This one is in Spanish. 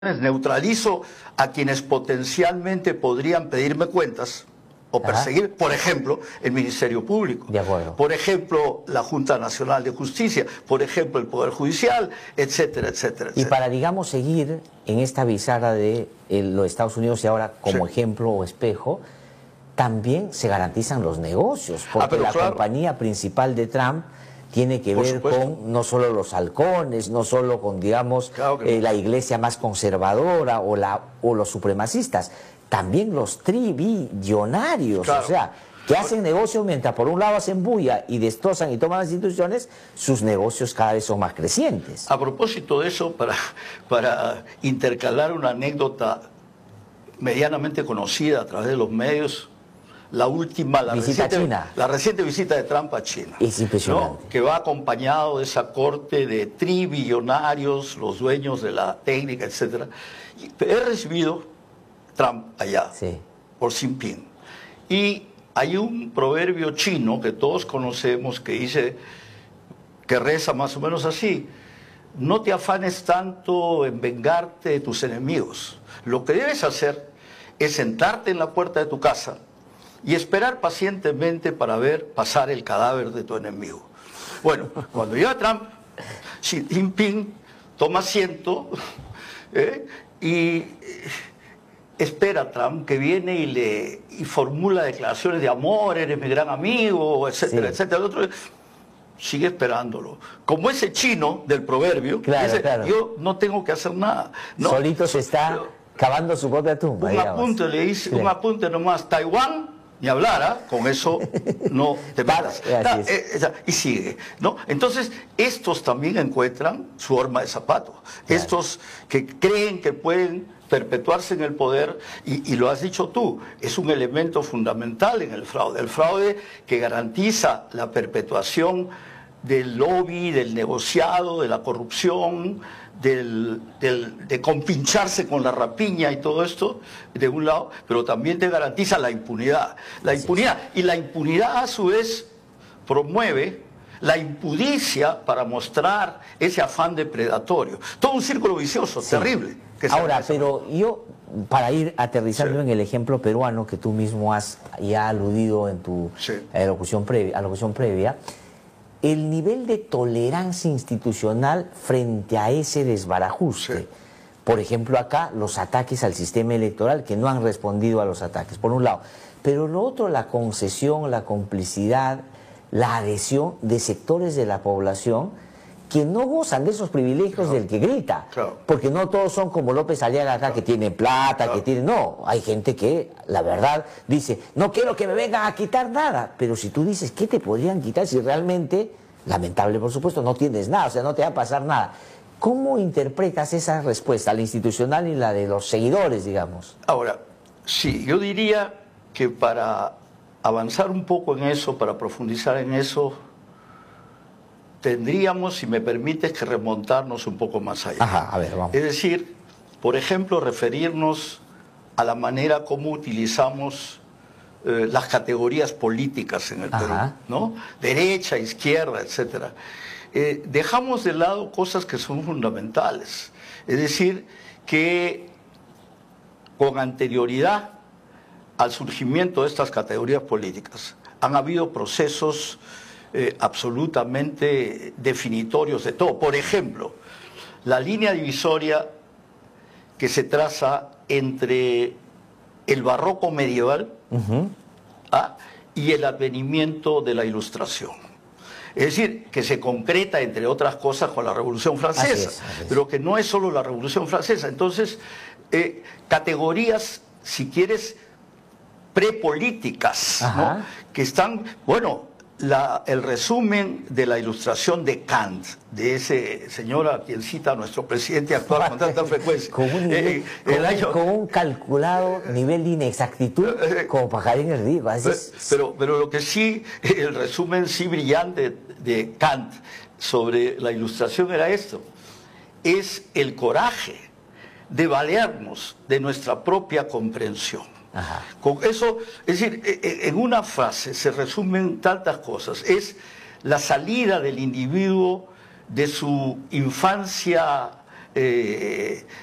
neutralizo a quienes potencialmente podrían pedirme cuentas o perseguir, por ejemplo, el Ministerio Público, de acuerdo, por ejemplo, la Junta Nacional de Justicia, por ejemplo, el Poder Judicial, etcétera, etcétera, etcétera. Y para, digamos, seguir en esta bisagra de los Estados Unidos y ahora como ejemplo o espejo, también se garantizan los negocios, porque la compañía principal de Trump tiene que ver con no solo los halcones, no solo con, digamos, la iglesia más conservadora o los supremacistas, también los tribillonarios, o sea, que hacen negocios mientras por un lado hacen bulla y destrozan y toman las instituciones, sus negocios cada vez son más crecientes. A propósito de eso, para intercalar una anécdota medianamente conocida a través de los medios, la reciente visita de Trump a China. Es impresionante. ¿No? Que va acompañado de esa corte de tribillonarios, los dueños de la técnica, etc. He recibido Trump allá, por Xi Jinping. Y hay un proverbio chino que todos conocemos que dice, que reza más o menos así: no te afanes tanto en vengarte de tus enemigos. Lo que debes hacer es sentarte en la puerta de tu casa y esperar pacientemente para ver pasar el cadáver de tu enemigo. Bueno, cuando llega Trump, Xi Jinping toma asiento y espera a Trump, que viene y formula declaraciones de amor, eres mi gran amigo, etcétera, etcétera. El otro sigue esperándolo. Como ese chino del proverbio, yo no tengo que hacer nada. ¿No? Solito se está cavando su propia tumba. Un apunte, le dice, un apunte nomás, Taiwán, ni hablar, con eso no te metas. Y sigue, ¿no? Entonces, estos también encuentran su horma de zapato. Estos que creen que pueden perpetuarse en el poder, y lo has dicho tú, es un elemento fundamental en el fraude que garantiza la perpetuación del lobby, del negociado, de la corrupción, de compincharse con la rapiña y todo esto, de un lado, pero también te garantiza la impunidad. Y la impunidad a su vez promueve la impudicia para mostrar ese afán depredatorio. Todo un círculo vicioso, terrible. Ahora, pero yo, para ir aterrizando en el ejemplo peruano que tú mismo has ya aludido en tu alocución previa, el nivel de tolerancia institucional frente a ese desbarajuste. Por ejemplo, acá los ataques al sistema electoral, que no han respondido a los ataques, por un lado. Pero lo otro, la concesión, la complicidad, la adhesión de sectores de la población que no gozan de esos privilegios del que grita. Porque no todos son como López Aliaga acá, que tienen plata, que tienen... No, hay gente que, la verdad, dice, no quiero que me vengan a quitar nada. Pero si tú dices, ¿qué te podrían quitar si realmente, lamentable por supuesto, no tienes nada? O sea, no te va a pasar nada. ¿Cómo interpretas esa respuesta, la institucional y la de los seguidores, digamos? Ahora, sí, yo diría que para avanzar un poco en eso, para profundizar en eso, tendríamos, si me permites, que remontarnos un poco más allá. A ver, vamos. Es decir, por ejemplo, referirnos a la manera como utilizamos las categorías políticas en el Perú, ¿no? Derecha, izquierda, etcétera. Dejamos de lado cosas que son fundamentales. Es decir, que con anterioridad al surgimiento de estas categorías políticas han habido procesos absolutamente definitorios de todo. Por ejemplo, la línea divisoria que se traza entre el barroco medieval y el advenimiento de la Ilustración. Es decir, que se concreta, entre otras cosas, con la Revolución Francesa, así es. Pero que no es solo la Revolución Francesa. Entonces, categorías, si quieres, prepolíticas, ¿no? Que están, bueno, el resumen de la Ilustración de Kant, de ese señor a quien cita nuestro presidente actual con tanta frecuencia. Con un calculado nivel de inexactitud como pajarín en el río. Pero lo que sí, el resumen sí brillante de Kant sobre la Ilustración era esto: es el coraje de valernos de nuestra propia comprensión. Con eso, es decir, en una frase se resumen tantas cosas. Es la salida del individuo de su infancia